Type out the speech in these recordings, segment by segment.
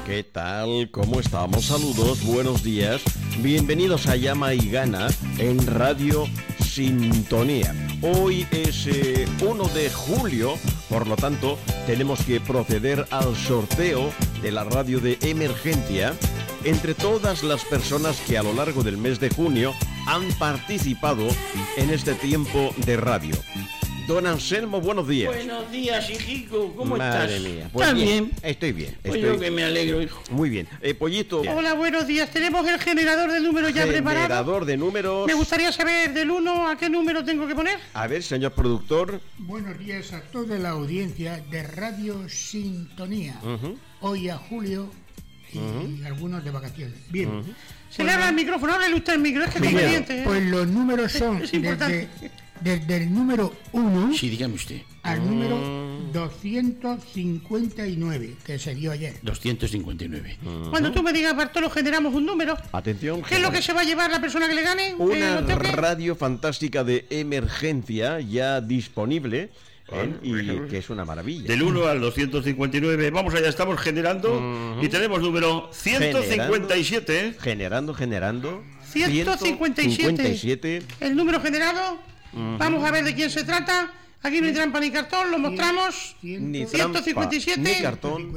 ¿Qué tal? ¿Cómo estamos? Saludos, buenos días. Bienvenidos a Llama y Gana en Radio Sintonía. Hoy es 1 de julio, por lo tanto, tenemos que proceder al sorteo de la radio de emergencia entre todas las personas que a lo largo del mes de junio han participado en este tiempo de radio. Don Anselmo, buenos días. Buenos días, hijico. ¿Cómo Madre estás? mía. Pues ¿Estás bien? Estoy bien. Pues yo que me alegro, hijo. Muy bien. Pollito. Hola, buenos días. Tenemos el generador de números ya preparado. Generador de números. Me gustaría saber del 1 a qué número tengo que poner. A ver, señor productor. Buenos días a toda la audiencia de Radio Sintonía. Hoy a Julio y algunos de vacaciones. Bien. Se le habla el micrófono, háblele usted el micro, es que tengo dientes. Pues los números son Es importante. desde el número 1 Sí, dígame usted. al número 259, que se dio ayer. 259. Cuando tú me digas, Bartolo, generamos un número. Atención. ¿Qué es lo que se va a llevar la persona que le gane? Una ¿Lo tengo que- radio fantástica de emergencia ya disponible. Y que es una maravilla. Del 1 al 259, vamos allá, estamos generando y tenemos número 157. Generando. 157. El número generado. Vamos a ver de quién se trata. Aquí no hay trampa ni cartón, lo mostramos. Ni 157. trampa, ni cartón.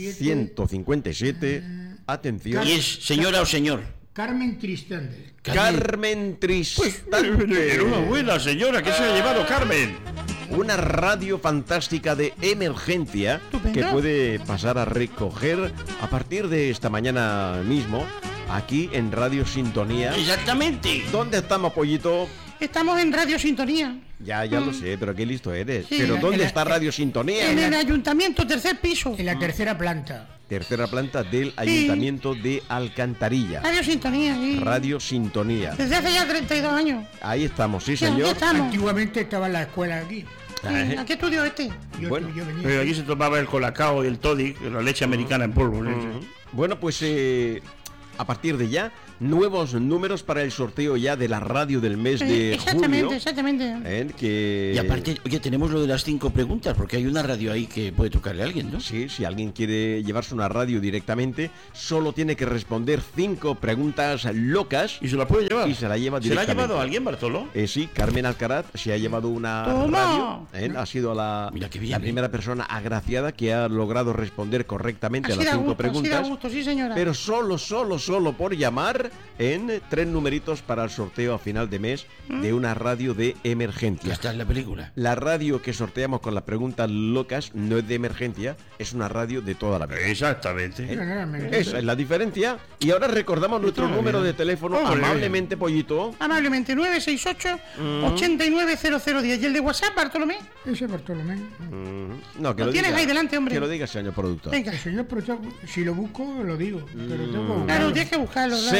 157. Atención. ¿Y es señora o señor? Carmen Tristán. Carmen Tristante. Enhorabuena, señora, ¿qué se ha llevado Carmen? Una radio fantástica de emergencia Estupendo. que puede pasar a recoger a partir de esta mañana mismo aquí en Radio Sintonía. Exactamente. ¿Dónde estamos, Pollito? Estamos en Radio Sintonía. Ya lo sé, pero qué listo eres. Sí. ¿Pero dónde En la- está Radio Sintonía? En el ayuntamiento, tercer piso. En la tercera planta. Tercera planta del Ayuntamiento de Alcantarilla. Radio Sintonía, sí. Radio Sintonía. Desde hace ya 32 años. Ahí estamos, sí, Sí, aquí señor. estamos. Antiguamente estaba en la escuela aquí. Sí, ¿a qué estudio este? Bueno, yo venía. Pero aquí se tomaba el colacao y el toddy, la leche americana en polvo. Bueno, pues a partir de ya, nuevos números para el sorteo ya de la radio del mes de Exactamente, julio. exactamente. Que... Y aparte, oye, tenemos lo de las 5 preguntas, porque hay una radio ahí que puede tocarle a alguien, ¿no? Sí, si alguien quiere llevarse una radio directamente, solo tiene que responder 5 preguntas locas ¿Y se la puede llevar? y se la lleva ¿Se la ha directamente. llevado alguien, Bartolo? Sí, Carmen Alcaraz se ha llevado una ¡Toma! radio. Ha sido Mira qué bien, la primera persona agraciada que ha logrado responder correctamente a Así las da 5 gusto, así da preguntas. gusto, sí señora. Pero solo por llamar en 3 numeritos para el sorteo a final de mes de una radio de Ya emergencia. está en la película. La radio que sorteamos con las preguntas locas no es de emergencia, es una radio de toda la vida. Exactamente. Esa es la diferencia. Y ahora recordamos nuestro número de teléfono Hombre. amablemente, Pollito. Amablemente, 968-890010. ¿Y el de WhatsApp, Bartolomé? Ese Bartolomé. No, que Lo tienes ahí delante, hombre. Que lo diga, señor productor. Venga. El señor protagonista, si lo busco, lo digo. Pero tengo que buscarlo. Claro, tienes que buscarlo. Claro,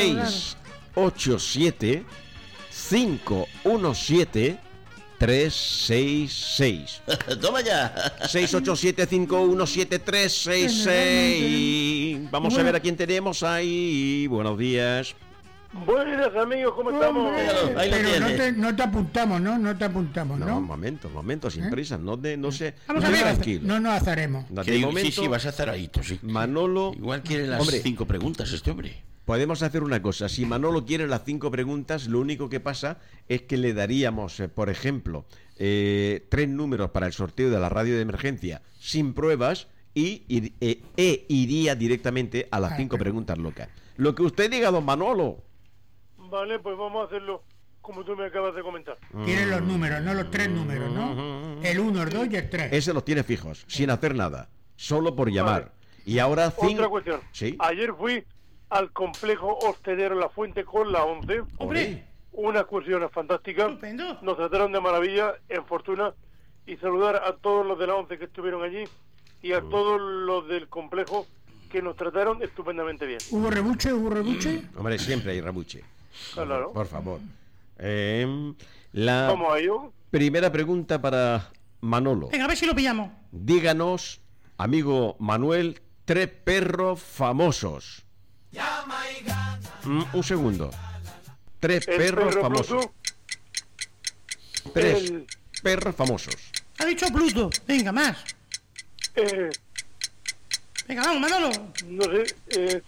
687 517 366. Toma ya. 687-517-366. Vamos a ver a quién tenemos ahí. Buenos días. Buenas amigos, ¿cómo estamos? Hombre, Ahí lo pero tienes. no te apuntamos, ¿no? No te apuntamos, No, ¿no? momento, sin prisa. No sé. Vamos a no, ver. tranquilo. No nos azaremos. No, Que de digo, momento, sí, vas a zaradito, sí. Manolo, Igual quiere las Hombre. 5 preguntas este hombre. podemos hacer una cosa. Si Manolo quiere las 5 preguntas, lo único que pasa es que le daríamos, por ejemplo, 3 números para el sorteo de la radio de emergencia sin pruebas y iría directamente a las 5 preguntas locas. Lo que usted diga, don Manolo. Vale, pues vamos a hacerlo como tú me acabas de comentar. Tienes los números, no los 3 números, ¿no? El 1, el 2 y el 3. Ese los tiene fijos, sin hacer nada, solo por llamar. Y ahora Otra cuestión. Sí. Ayer fui al complejo hostelero La Fuente con la 11. Hombre, Una excursión fantástica. estupendo. Nos trataron de maravilla, en fortuna. Y saludar a todos los de la 11 que estuvieron allí y a todos los del complejo que nos trataron estupendamente bien. ¿Hubo rebuche? ¿Hubo rebuche? Hombre, siempre hay rebuche. Claro. Por favor. La ¿Cómo ha ido? primera pregunta para Manolo. Venga, a ver si lo pillamos. Díganos, amigo Manuel, 3 perros famosos. Un segundo. 3 El perros perro famosos. Pluto, 3 el- perros famosos. Ha dicho Pluto. Venga, más. Venga, vamos, Manolo. No sé,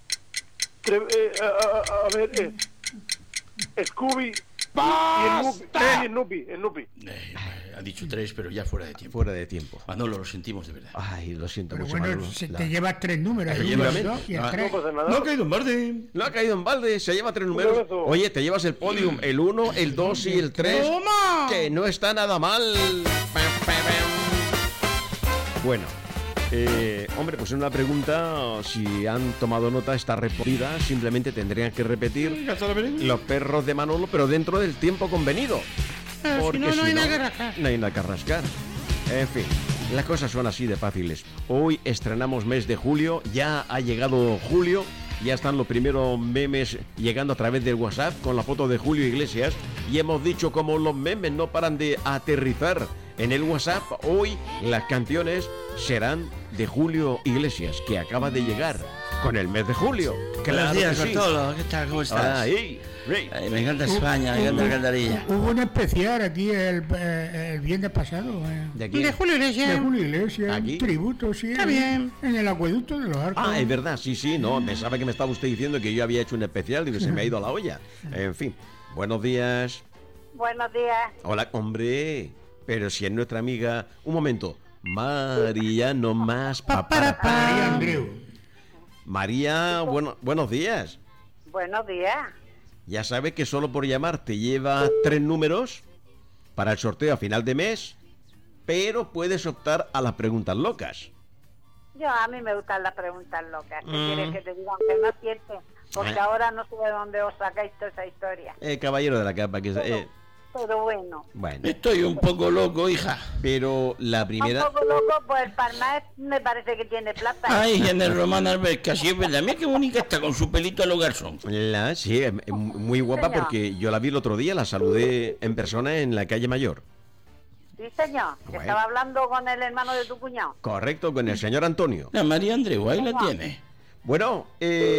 a ver, Scooby y el Nupi. Ha dicho 3, pero ya fuera de tiempo. Fuera de tiempo. Manolo, lo sentimos de verdad. Ay, lo siento Pero mucho, bueno, Manolo. te llevas 3 números. Te el llevas- 1, el 2 y el Ah, 3. No pasa nada. No ha caído en balde. No ha caído en balde, se lleva 3 números. abrazo. Oye, te llevas el podium, el 1, el 2 y el 3. ¡Toma! Que no está nada mal. Bueno, hombre, pues en una pregunta, si han tomado nota, está respondida. Simplemente tendrían que repetir ¿Gasta la merengue? los perros de Manolo, pero dentro del tiempo convenido. Pero si Porque no, no hay nada que rascar. no hay nada que rascar. En fin, las cosas son así de fáciles. Hoy estrenamos mes de julio, ya ha llegado julio, ya están los primeros memes llegando a través del WhatsApp con la foto de Julio Iglesias y hemos dicho como los memes no paran de aterrizar en el WhatsApp, hoy las canciones serán de Julio Iglesias, que acaba de llegar con el mes de julio. Buenos días, que sí. Bartolo. ¿Qué tal? ¿Cómo estás? Ay, rey. Ay, me encanta España, me encanta Alcantarilla. Hubo un especial aquí el viernes pasado. ¿De aquí? De Julio Iglesias. De Julio Iglesias, ¿Aquí? un tributo, sí. Está bien. En el acueducto de los Arcos. Ah, es verdad, sí, no, pensaba que me estaba usted diciendo que yo había hecho un especial y que se me ha ido la olla. En fin, buenos días. Buenos días. Hola, hombre, pero si es nuestra amiga... Un momento, María, no más... María Andreu. María, buenos días. Buenos días. Ya sabes que solo por llamar te lleva 3 números para el sorteo a final de mes, pero puedes optar a las preguntas locas. A mí me gustan las preguntas locas. ¿Qué quieres que te diga? Aunque no es cierto. Porque ahora no sé de dónde os sacáis toda esa historia. Caballero de la capa, que Pero bueno. bueno, Estoy un poco loco, hija. pero la Un primera... poco loco, pues el Palmar me parece que tiene plata. Ay, en el Román Alberca, sí es verdad. Mira qué bonita está con su pelito a lo garzón. Sí, es muy guapa Señor. porque yo la vi el otro día, la saludé en persona en la calle Mayor. Sí, señor. Que Bueno. estaba hablando con el hermano de tu cuñado. Correcto, con el señor Antonio. La María Andreu, ahí la tiene. Bueno,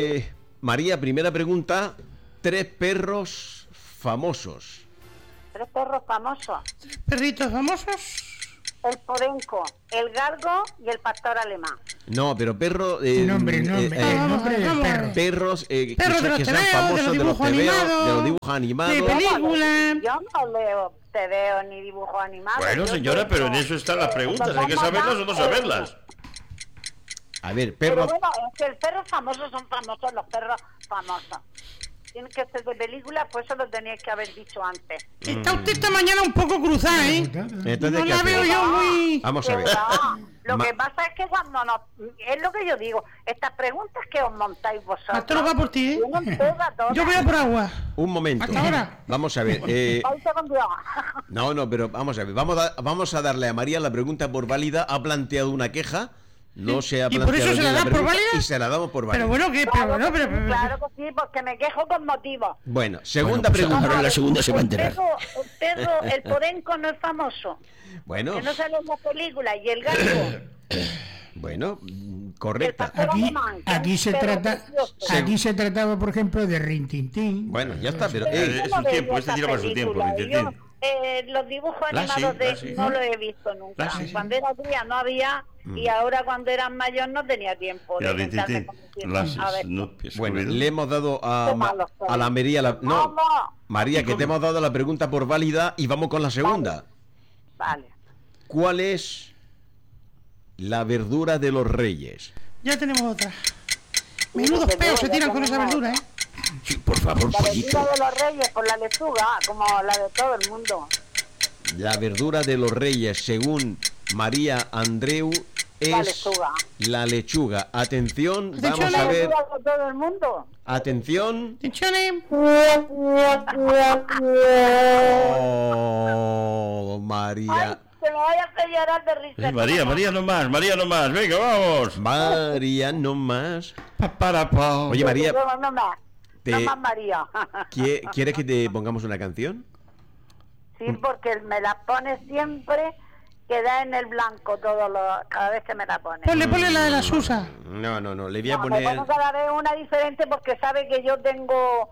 María, primera pregunta. 3 perros famosos. 3 perros famosos. Perritos famosos. El Podenco, el Galgo y el Pastor Alemán. No, pero perro... Nombre, el nombre del vamos. perro. perros que Perros de los sean tebeos, famosos, de los dibujos animados, de los dibujos animados. de películas. Yo no leo TVO ni dibujos animados. Bueno, Yo señora, tengo- pero en eso están las preguntas. Hay que saberlas o no saberlas. A ver, Pero perros... bueno, es que el perro famoso son famosos los perros famosos. Tienen que ser de película, pues eso lo teníais que haber dicho antes. Está usted esta mañana un poco cruzada, ¿eh? Entonces, No ¿qué la veo hacemos? yo muy... Vamos a ver. Lo Ma- que pasa es que cuando nos... Es lo que yo digo, estas preguntas que os montáis vosotros... Arturo va por ti, ¿eh? tienen todas. Yo voy a por agua. Un momento. Hasta ahora. Vamos a ver. Ahorita con Dios. No, pero vamos a ver. Vamos a darle a María la pregunta por válida. Ha planteado una queja. No se ha ¿Y planteado por eso se la bien das por pregunta válida? y se la damos por válida. Pero bueno, ¿qué? Claro que sí, porque me quejo con motivos. Bueno, segunda pues pregunta. ahora en la segunda se va a enterar. El perro, el Podenco no es famoso. Bueno, Que no sale en las películas. Y el gato, bueno, el correcta. pastor Aquí, alemán, que aquí es se un perro trata, precioso. aquí se trataba, por ejemplo, de Rintintín. Bueno, ya está, pero... Yo es no su veo tiempo, esa este lleva su tiempo, película. Rintintín. Yo, los dibujos Lassie, animados de Lassie. no lo he visto nunca. Lassie. Cuando era cría no había y ahora cuando eran mayor no tenía tiempo Ya, de sentarme Rintintín. con mis hijos. Las A ver, Snoopy, Bueno, Scooby-Doo. le hemos dado a, Qué malos sois. a la María la... No, ¿Cómo? María, que te hemos dado la pregunta por válida y vamos con la segunda. Vale. ¿Cuál es la verdura de los reyes? Ya tenemos otra. Menudos peos se tiran con esa verdura, ¿eh? Sí, por favor, La pollito. verdura de los reyes por la lechuga, como la de todo el mundo. La verdura de los reyes, según María Andreu, La es lechuga. la lechuga. Atención, Atención, vamos La a ver. lechuga de todo el mundo. Atención. Atenciones. Oh, Ay, María. se me vaya a hacer llorar de risa. María no más. Venga, vamos. María, no más. Paparapao. Oye, María, No más. te- No más María. ¿quieres que te pongamos una canción? Sí, porque me la pone siempre, queda en el blanco cada vez que me la pone. Ponle la de la Susa. No, le voy a No, me poner... pone cada vez una diferente porque sabe que yo tengo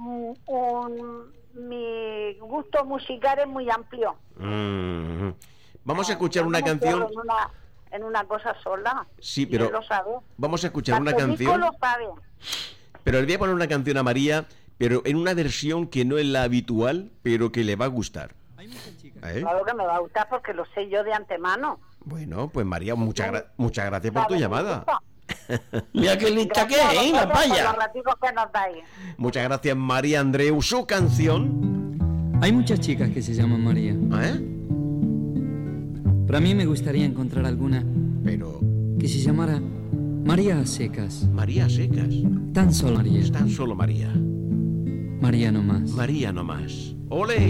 mi gusto musical es muy amplio. Vamos a escuchar una No me canción. quedo en una- en una cosa sola. Sí, Y pero él lo sabe. vamos a escuchar una Marcelico canción. lo sabe. Pero le voy a poner una canción a María, pero en una versión que no es la habitual, pero que le va a gustar. ¿Eh? Claro que me va a gustar porque lo sé yo de antemano. Bueno, pues María, muchas gracias por tu ¿Sabe? llamada. Mira qué lista que Gracias a es, la vosotros por paya. los raticos que nos dais. Muchas gracias, María Andreu. Su canción. Hay muchas chicas que se llaman María. ¿Eh? Pero a mí me gustaría encontrar alguna Pero que se llamara María a secas. María Secas. Tan solo María. Es tan solo María. María no más. María no más. ¡Ole!